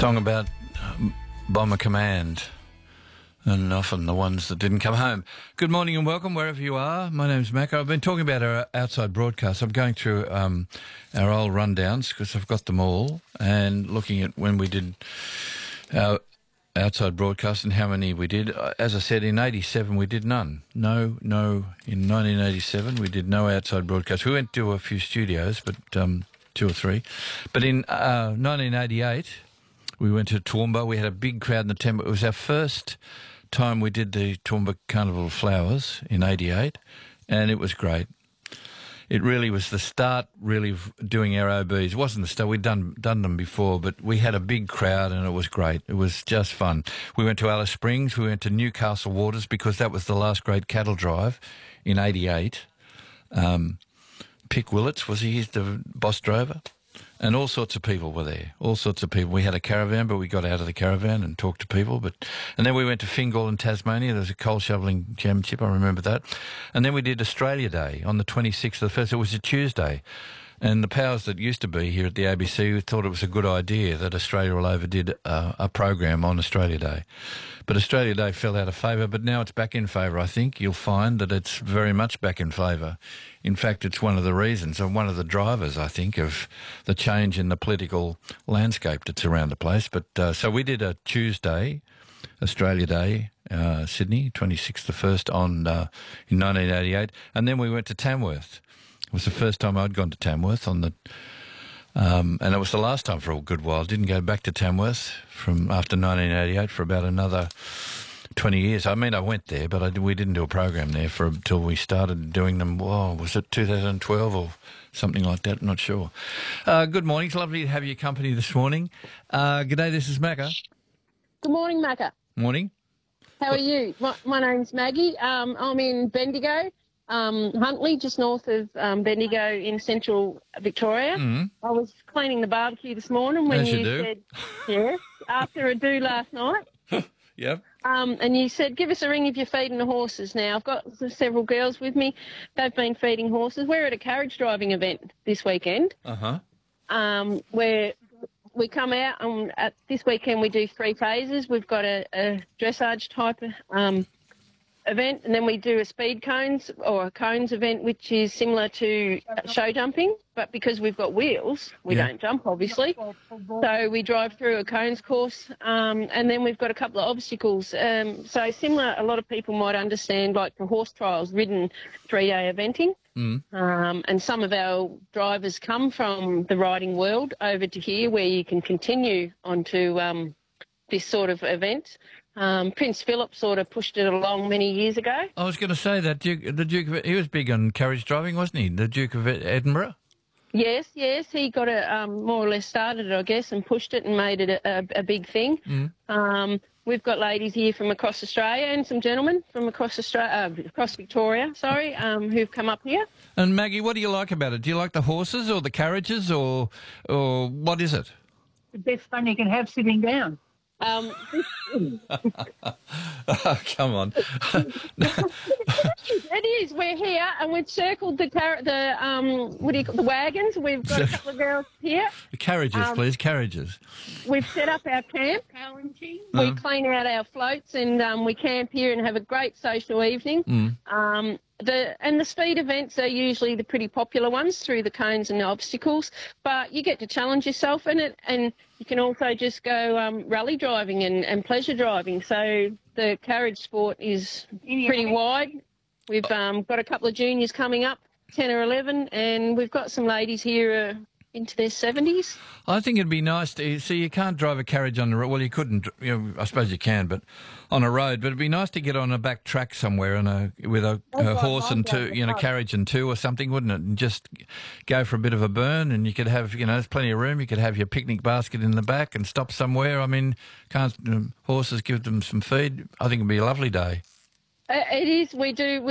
Song about Bomber Command, and often the ones that didn't come home. Good morning and welcome wherever you are. My name's Macca. I've been talking about our outside broadcasts. I'm going through our old rundowns because I've got them all, and looking at when we did our outside broadcast and how many we did. As I said, in 87 we did none. No. In 1987 we did no outside broadcasts. We went to a few studios, but 2 or 3. But in 1988 we went to Toowoomba. We had a big crowd in the temple. It was our first time we did the Toowoomba Carnival of Flowers in 88, and it was great. It really was the start, really, of doing our OBs. It wasn't the start. We'd done them before, but we had a big crowd and it was great. It was just fun. We went to Alice Springs. We went to Newcastle Waters because that was the last great cattle drive in 88. Pick Willits, was he the boss drover? And all sorts of people were there, all sorts of people. We had a caravan, but we got out of the caravan and talked to people. And then we went to Fingal in Tasmania. There was a coal shovelling championship, I remember that. And then we did Australia Day on the 26th of the 1st. It was a Tuesday. And the powers that used to be here at the ABC thought it was a good idea that Australia all over did a program on Australia Day. But Australia Day fell out of favour, but now it's back in favour, I think. You'll find that it's very much back in favour. In fact, it's one of the reasons and one of the drivers, I think, of the change in the political landscape that's around the place. But so we did a Tuesday, Australia Day, Sydney, 26th the 1st in 1988, and then we went to Tamworth. It was the first time I'd gone to Tamworth and it was the last time for a good while. Didn't go back to Tamworth from after 1988 for about another 20 years. I mean, I went there, but we didn't do a program there until we started doing them. Whoa, was it 2012 or something like that? I'm not sure. Good morning. It's lovely to have your company this morning. G'day, this is Macca. Good morning, Macca. Morning. How are you? My name's Maggie. I'm in Bendigo. Huntley, just north of Bendigo in central Victoria. Mm. I was cleaning the barbecue this morning when As you you do. said, yes, after a do last night. Yep. And you said, give us a ring if you're feeding the horses. Now, I've got several girls with me. They've been feeding horses. We're at a carriage driving event this weekend. Uh-huh. Where we come out and at this weekend we do 3 phases. We've got a dressage type event, and then we do a speed cones or a cones event, which is similar to show jumping, but because we've got wheels, we don't jump, obviously. So we drive through a cones course, and then we've got a couple of obstacles. So similar, a lot of people might understand, like the horse trials, ridden 3-day eventing. Mm. And some of our drivers come from the riding world over to here, where you can continue onto this sort of event. Prince Philip sort of pushed it along many years ago. I was going to say that the Duke of he was big on carriage driving, wasn't he? The Duke of Edinburgh. Yes, he got it more or less started it, I guess, and pushed it and made it a big thing. Mm. We've got ladies here from across Australia and some gentlemen from across Victoria, who've come up here. And Maggie, what do you like about it? Do you like the horses or the carriages or what is it? The best fun you can have sitting down. Oh, come on. It is. We're here and we've circled the wagons. We've got a couple of girls here. The carriages, please, carriages. We've set up our camp. We clean out our floats and we camp here and have a great social evening. The speed events are usually the pretty popular ones through the cones and the obstacles, but you get to challenge yourself in it, and you can also just go rally driving and pleasure driving. So the carriage sport is pretty wide. We've got a couple of juniors coming up, 10 or 11, and we've got some ladies here into their 70s. I think it'd be nice to see. You can't drive a carriage on the road. Well, you couldn't. I suppose you can, but on a road. But it'd be nice to get on a back track somewhere with a horse and carriage and 2 or something, wouldn't it? And just go for a bit of a burn, and you could have, there's plenty of room. You could have your picnic basket in the back and stop somewhere. I mean, can't horses give them some feed? I think it'd be a lovely day. It is. We do.